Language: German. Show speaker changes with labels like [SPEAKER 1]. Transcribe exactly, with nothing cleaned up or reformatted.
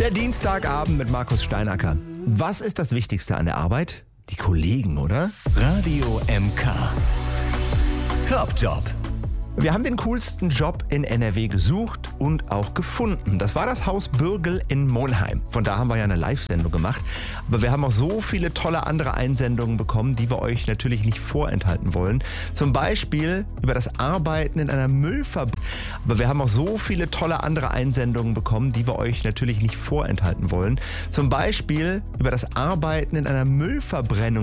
[SPEAKER 1] Der Dienstagabend mit Markus Steinacker. Was ist das Wichtigste an der Arbeit? Die Kollegen, oder?
[SPEAKER 2] Radio M K. Top Job.
[SPEAKER 1] Wir haben den coolsten Job in N R W gesucht und auch gefunden. Das war das Haus Bürgel in Monheim. Von da haben wir ja eine Live-Sendung gemacht. Aber wir haben auch so viele tolle andere Einsendungen bekommen, die wir euch natürlich nicht vorenthalten wollen. Zum Beispiel über das Arbeiten in einer Müllverbrennung. Aber wir haben auch so viele tolle andere Einsendungen bekommen, die wir euch natürlich nicht vorenthalten wollen. Zum Beispiel über das Arbeiten in einer Müllverbrennung.